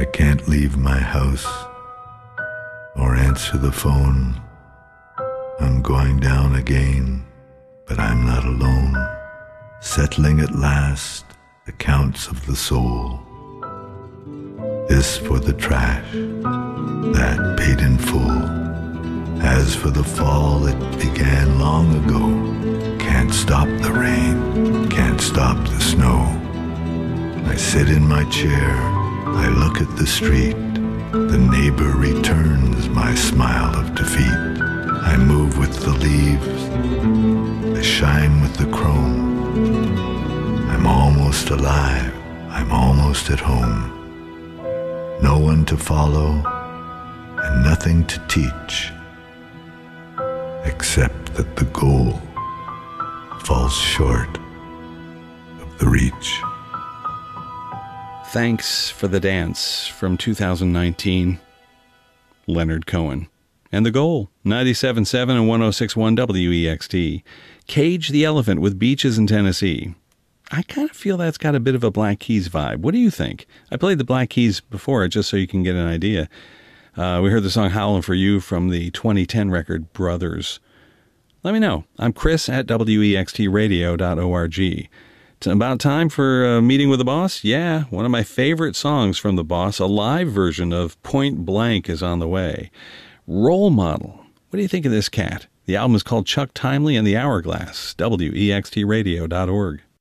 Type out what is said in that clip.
I can't leave my house or answer the phone. I'm going down again, but I'm not alone. Settling at last accounts of the soul. This for the trash, that paid in full. As for the fall, it began long ago. Can't stop the rain, can't stop the snow. I sit in my chair, I look at the street. The neighbor returns my smile of defeat. I move with the leaves, I shine with the chrome. I'm almost alive, I'm almost at home. No one to follow and nothing to teach, except that the goal falls short of the reach. Thanks for the Dance from 2019, Leonard Cohen. And The Goal, 97.7 and 106.1 WEXT. Cage the Elephant with Beaches in Tennessee. I kind of feel that's got a bit of a Black Keys vibe. What do you think? I played the Black Keys before, just so you can get an idea. We heard the song Howlin' for You from the 2010 record Brothers. Let me know. I'm Chris at wextradio.org. It's about time for a meeting with the boss. Yeah, one of my favorite songs from the boss, a live version of Point Blank, is on the way. Role Model. What do you think of this cat? The album is called Chuck Timely and the Hourglass. wextradio.org.